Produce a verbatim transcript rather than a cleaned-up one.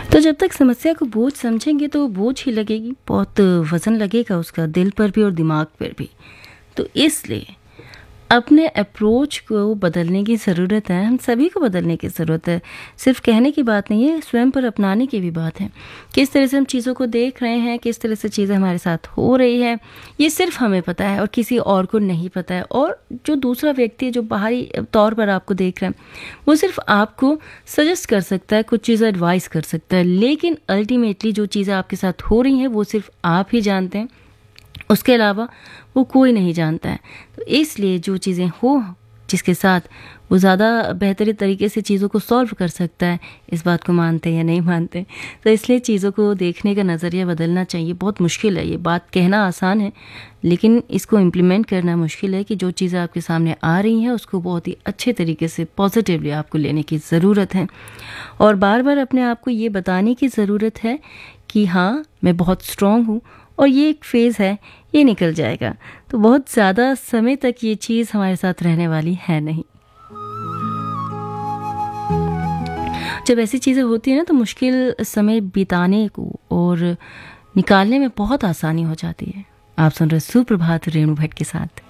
तो जब तक समस्या को बोझ समझेंगे तो बोझ ही लगेगी, बहुत वज़न लगेगा उसका दिल पर भी और दिमाग पर भी। तो इसलिए अपने अप्रोच को बदलने की ज़रूरत है, हम सभी को बदलने की ज़रूरत है। सिर्फ कहने की बात नहीं है, स्वयं पर अपनाने की भी बात है। किस तरह से हम चीज़ों को देख रहे हैं, किस तरह से चीज़ें हमारे साथ हो रही है, ये सिर्फ हमें पता है और किसी और को नहीं पता है। और जो दूसरा व्यक्ति है जो बाहरी तौर पर आपको देख रहा है, वो सिर्फ आपको सजेस्ट कर सकता है, कुछ चीज़ें एडवाइस कर सकता है, लेकिन अल्टीमेटली जो चीज़ें आपके साथ हो रही हैं वो सिर्फ आप ही जानते हैं, उसके अलावा वो कोई नहीं जानता है। तो इसलिए जो चीज़ें हो जिसके साथ वो ज़्यादा बेहतरीन तरीके से चीज़ों को सॉल्व कर सकता है, इस बात को मानते या नहीं मानते। तो इसलिए चीज़ों को देखने का नज़रिया बदलना चाहिए। बहुत मुश्किल है, ये बात कहना आसान है लेकिन इसको इम्प्लीमेंट करना मुश्किल है कि जो चीज़ें आपके सामने आ रही हैं उसको बहुत ही अच्छे तरीके से पॉजिटिवली आपको लेने की ज़रूरत है और बार बार अपने आप को ये बताने की ज़रूरत है कि हाँ, मैं बहुत स्ट्रॉन्ग हूँ और ये एक फ़ेज़ है, ये निकल जाएगा। तो बहुत ज़्यादा समय तक ये चीज़ हमारे साथ रहने वाली है नहीं। जब ऐसी चीज़ें होती हैं ना तो मुश्किल समय बिताने को और निकालने में बहुत आसानी हो जाती है। आप सुन रहे सुप्रभात रेणु भट्ट के साथ।